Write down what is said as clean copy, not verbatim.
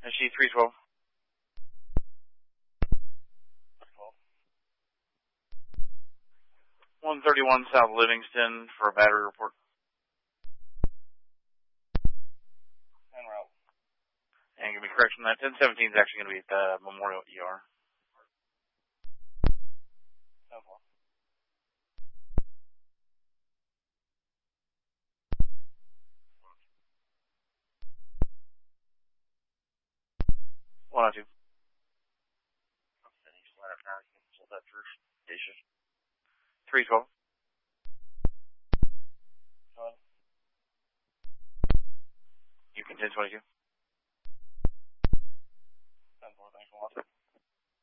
SG 312. 131 South Livingston for a battery report. En route. And give me correction, that 1017 is actually going to be at the Memorial ER. Okay. One or two. That first station. 312. You can 1022.